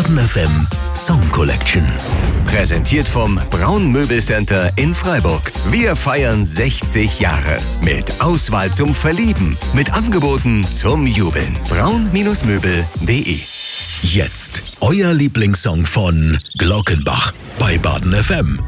Baden FM Song Collection. Präsentiert vom Braun Möbelcenter in Freiburg. Wir feiern 60 Jahre. Mit Auswahl zum Verlieben. Mit Angeboten zum Jubeln. braun-möbel.de. Jetzt euer Lieblingssong von Glockenbach bei Baden FM.